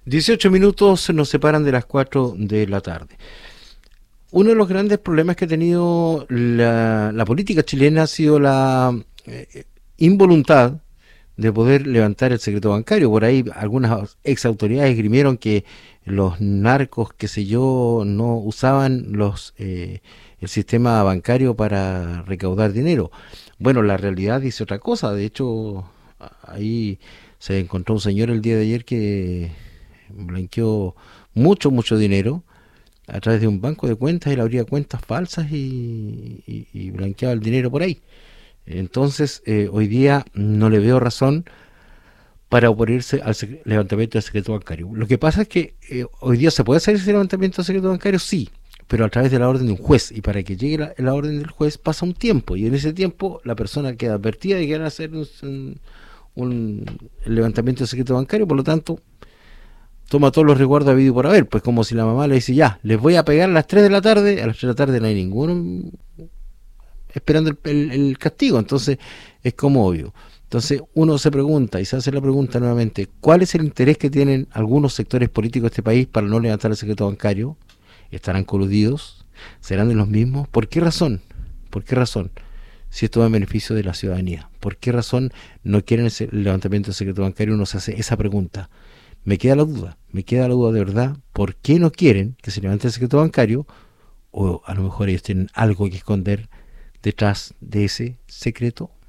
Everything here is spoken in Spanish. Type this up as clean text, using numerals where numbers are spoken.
18 minutos nos separan de las 4 de la tarde. Uno de los grandes problemas que ha tenido la política chilena ha sido la involuntad de poder levantar el secreto bancario. Por ahí algunas ex autoridades esgrimieron que los narcos, qué sé yo, no usaban el sistema bancario para recaudar dinero. Bueno, la realidad dice otra cosa. De hecho, ahí se encontró un señor el día de ayer que blanqueó mucho dinero a través de un banco de cuentas. Él abría cuentas falsas y blanqueaba el dinero por ahí. Entonces, hoy día no le veo razón para oponerse al levantamiento del secreto bancario. Lo que pasa es que hoy día se puede hacer ese levantamiento del secreto bancario, sí, pero a través de la orden de un juez. Y para que llegue la orden del juez pasa un tiempo. Y en ese tiempo la persona queda advertida de que van a hacer el levantamiento del secreto bancario. Por lo tanto, toma todos los resguardos habido y por haber. Pues como si la mamá le dice, ya, les voy a pegar a las 3 de la tarde. A las 3 de la tarde no hay ninguno esperando el castigo. Entonces es como obvio. Entonces uno se pregunta y se hace la pregunta nuevamente, ¿cuál es el interés que tienen algunos sectores políticos de este país para no levantar el secreto bancario? ¿Estarán coludidos? ¿Serán de los mismos? ¿Por qué razón? ¿Por qué razón? Si esto va en beneficio de la ciudadanía. ¿Por qué razón no quieren el levantamiento del secreto bancario? Uno se hace esa pregunta. Me queda la duda de verdad, ¿por qué no quieren que se levante el secreto bancario? O a lo mejor ellos tienen algo que esconder detrás de ese secreto